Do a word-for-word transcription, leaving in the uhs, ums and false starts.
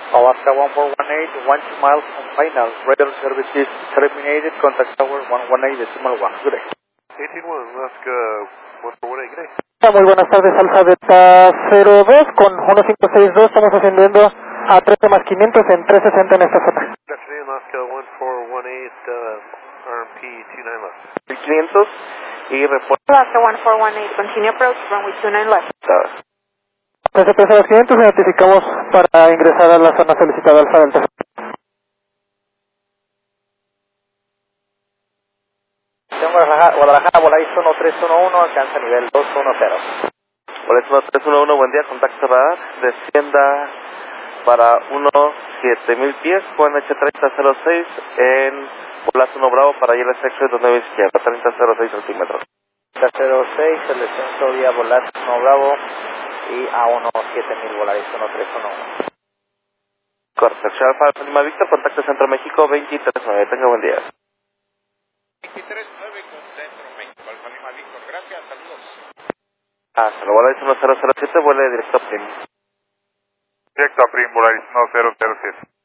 Alaska one four one eight, one two miles from final. Radar services terminated. Contact tower one one eight decimal one. Good day. eighteen one, Alaska one four one eight, good day. Muy buenas tardes, Alfa Beta cero dos con uno cinco seis dos, estamos ascendiendo a trece más quinientos en trescientos sesenta en esta zona. Good afternoon, Alaska one four one eight, uh, R M P two nine left. mil quinientos y reporte. Alaska one four one eight, continue approach, runway two nine left. Desde trece más quinientos identificamos para ingresar a la zona solicitada Alfa Delta. Guadalajara, Guadalajara, Volaris uno tres uno uno, alcanza nivel dos uno cero. Volaris uno tres uno uno, buen día, contacto radar, descienda para uno siete mil pies, Juan H treinta cero seis en Volas uno Bravo para I L S X dos nueve izquierda, treinta cero seis centímetros. treinta cero seis, el descenso vía Volas uno Bravo y a uno siete mil, Volaris uno tres uno uno. Correcto, Alfa Alfa Lima Víctor, contacto Centro México veintitrés nueve, tenga buen día. veintitrés nueve con Centro México, Alfa Lima Víctor, gracias, saludos. Hasta luego, Volaris uno cero cero siete, vuele directo a Prim. Directo a Prim, Volaris uno cero cero siete.